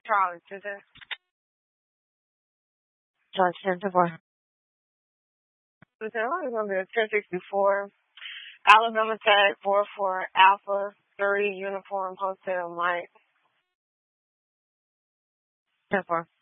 Charlie, Susan. Charlie 10-4. Susan, I'm going to be 1064. Alabama Tech 44 Alpha 30 Uniform Hotel Mike. 10-4.